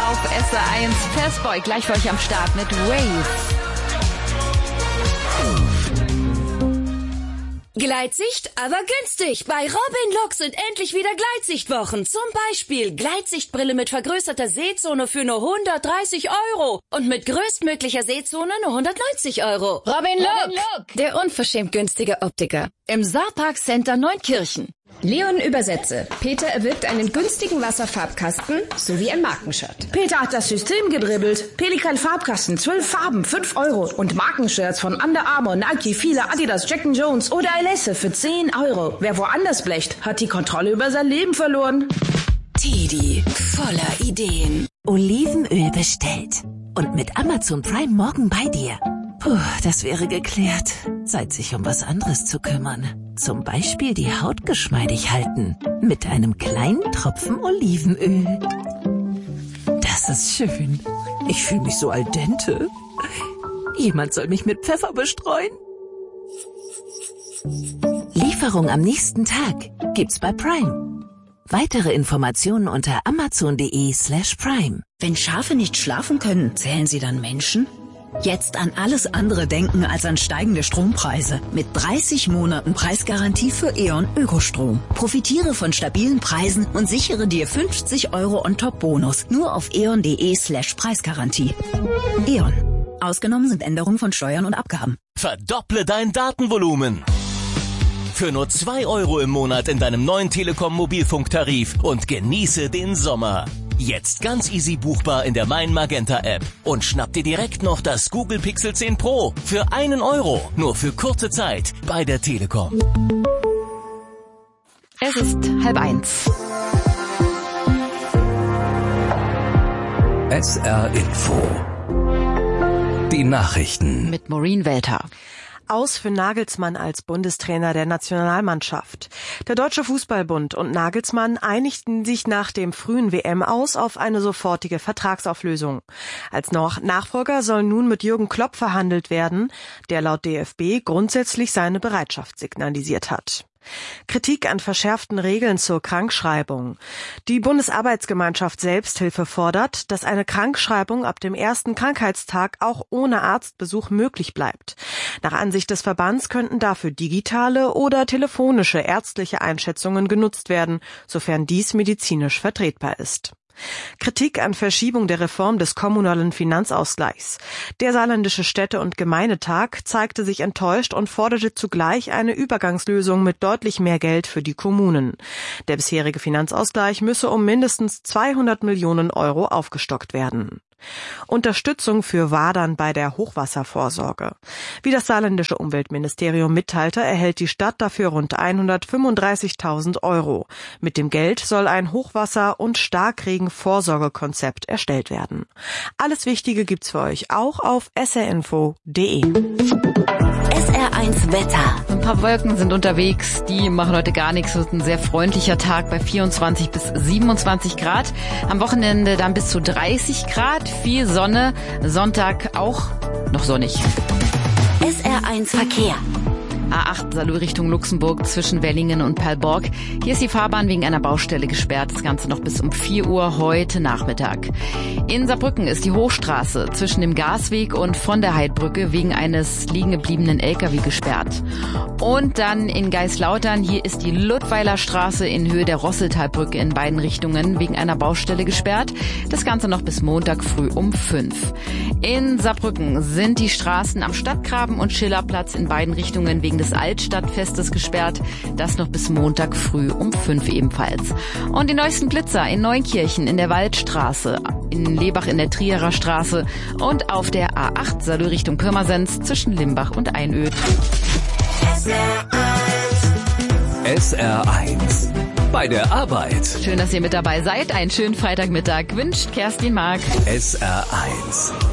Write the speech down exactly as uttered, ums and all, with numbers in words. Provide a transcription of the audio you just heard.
auf S R eins. Fastboy gleich für euch am Start mit Wave. Gleitsicht, aber günstig. Bei Robin Look sind endlich wieder Gleitsichtwochen. Zum Beispiel Gleitsichtbrille mit vergrößerter Sehzone für nur hundertdreißig Euro. Und mit größtmöglicher Sehzone nur hundertneunzig Euro. Robin Look, der unverschämt günstige Optiker. Im Saarpark Center Neunkirchen. Leon Übersetze. Peter erwirbt einen günstigen Wasserfarbkasten sowie ein Markenshirt. Peter hat das System gedribbelt. Pelikan Farbkasten, zwölf Farben, fünf Euro. Und Markenshirts von Under Armour, Nike, Fila, Adidas, Jack and Jones oder Alesse für zehn Euro. Wer woanders blecht, hat die Kontrolle über sein Leben verloren. Tidi, voller Ideen. Olivenöl bestellt. Und mit Amazon Prime morgen bei dir. Puh, das wäre geklärt. Zeit, sich um was anderes zu kümmern. Zum Beispiel die Haut geschmeidig halten. Mit einem kleinen Tropfen Olivenöl. Das ist schön. Ich fühle mich so al dente. Jemand soll mich mit Pfeffer bestreuen. Lieferung am nächsten Tag gibt's bei Prime. Weitere Informationen unter amazon.de slash prime. Wenn Schafe nicht schlafen können, zählen sie dann Menschen? Jetzt an alles andere denken als an steigende Strompreise. Mit dreißig Monaten Preisgarantie für E.ON Ökostrom. Profitiere von stabilen Preisen und sichere dir fünfzig Euro on top Bonus. Nur auf eon.de slash Preisgarantie. E.ON. Ausgenommen sind Änderungen von Steuern und Abgaben. Verdopple dein Datenvolumen. Für nur zwei Euro im Monat in deinem neuen Telekom Mobilfunktarif und genieße den Sommer. Jetzt ganz easy buchbar in der Mein Magenta App. Und schnapp dir direkt noch das Google Pixel zehn Pro für einen Euro. Nur für kurze Zeit bei der Telekom. Es ist halb eins. S R Info. Die Nachrichten. Mit Maureen Welter. Aus für Nagelsmann als Bundestrainer der Nationalmannschaft. Der Deutsche Fußballbund und Nagelsmann einigten sich nach dem frühen W M-Aus auf eine sofortige Vertragsauflösung. Als Nachfolger soll nun mit Jürgen Klopp verhandelt werden, der laut D F B grundsätzlich seine Bereitschaft signalisiert hat. Kritik an verschärften Regeln zur Krankschreibung. Die Bundesarbeitsgemeinschaft Selbsthilfe fordert, dass eine Krankschreibung ab dem ersten Krankheitstag auch ohne Arztbesuch möglich bleibt. Nach Ansicht des Verbands könnten dafür digitale oder telefonische ärztliche Einschätzungen genutzt werden, sofern dies medizinisch vertretbar ist. Kritik an Verschiebung der Reform des kommunalen Finanzausgleichs. Der Saarländische Städte- und Gemeindetag zeigte sich enttäuscht und forderte zugleich eine Übergangslösung mit deutlich mehr Geld für die Kommunen. Der bisherige Finanzausgleich müsse um mindestens zweihundert Millionen Euro aufgestockt werden. Unterstützung für Wadern bei der Hochwasservorsorge. Wie das saarländische Umweltministerium mitteilte, erhält die Stadt dafür rund hundertfünfunddreißigtausend Euro. Mit dem Geld soll ein Hochwasser- und Starkregen-Vorsorgekonzept erstellt werden. Alles Wichtige gibt's für euch auch auf s r info punkt d e. S R eins Wetter. Ein paar Wolken sind unterwegs, die machen heute gar nichts. Es wird ein sehr freundlicher Tag bei vierundzwanzig bis siebenundzwanzig Grad. Am Wochenende dann bis zu dreißig Grad. Viel Sonne, Sonntag auch noch sonnig. S R eins Verkehr. A acht Salou Richtung Luxemburg zwischen Wellingen und Perlborg. Hier ist die Fahrbahn wegen einer Baustelle gesperrt. Das Ganze noch bis um vier Uhr heute Nachmittag. In Saarbrücken ist die Hochstraße zwischen dem Gasweg und von der Heidbrücke wegen eines liegen gebliebenen L K W gesperrt. Und dann in Geislautern, hier ist die Ludweiler Straße in Höhe der Rosseltalbrücke in beiden Richtungen wegen einer Baustelle gesperrt. Das Ganze noch bis Montag früh um fünf. In Saarbrücken sind die Straßen am Stadtgraben und Schillerplatz in beiden Richtungen wegen des Altstadtfestes gesperrt. Das noch bis Montag früh um fünf ebenfalls. Und die neuesten Blitzer in Neunkirchen in der Waldstraße, in Lebach in der Trierer Straße und auf der A acht Salou Richtung Pirmasens zwischen Limbach und Einöd. S R eins. Bei der Arbeit. Schön, dass ihr mit dabei seid. Einen schönen Freitagmittag wünscht Kerstin Mark. S R eins.